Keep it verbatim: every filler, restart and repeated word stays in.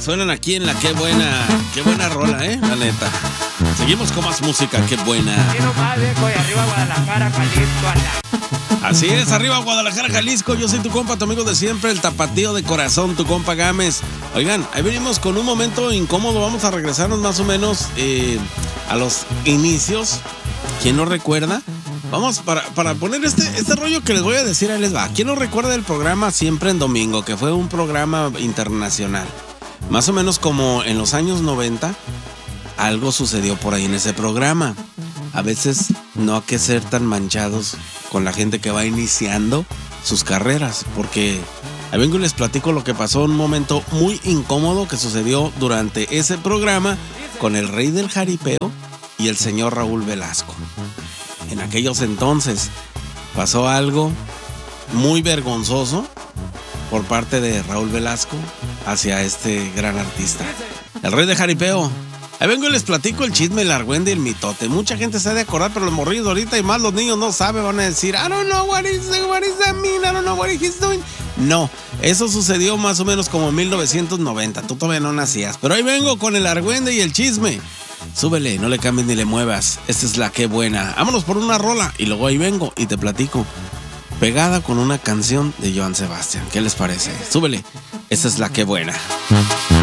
suenan aquí en la Qué Buena. Qué buena rola, ¿eh? La neta. Seguimos con más música, qué buena. Arriba Guadalajara, Jalisco. Así es, arriba Guadalajara, Jalisco. Yo soy tu compa, tu amigo de siempre, el tapatío de corazón, tu compa Gámez. Oigan, ahí venimos con un momento incómodo. Vamos a regresarnos más o menos eh, a los inicios. ¿Quién no recuerda? Vamos, para, para poner este, este rollo que les voy a decir, ahí les va. ¿Quién no recuerda el programa Siempre en Domingo? Que fue un programa internacional. Más o menos como en los años noventa, algo sucedió por ahí en ese programa. A veces no hay que ser tan manchados con la gente que va iniciando sus carreras, porque ahí vengo y les platico lo que pasó, un momento muy incómodo que sucedió durante ese programa con el rey del jaripeo y el señor Raúl Velasco. En aquellos entonces pasó algo muy vergonzoso por parte de Raúl Velasco hacia este gran artista, el rey de jaripeo. Ahí vengo y les platico el chisme, el argüende y el mitote. Mucha gente se ha de acordar, pero los morrillos ahorita y más los niños no saben, van a decir, I don't know what is, what is that mean, I don't know what he's doing. No, eso sucedió más o menos como en mil novecientos noventa, tú todavía no nacías. Pero ahí vengo con el argüende y el chisme. Súbele, no le cambies ni le muevas. Esta es la Qué Buena. Vámonos por una rola y luego ahí vengo y te platico. Pegada con una canción de Joan Sebastián. ¿Qué les parece? Súbele, esta es la Qué Buena.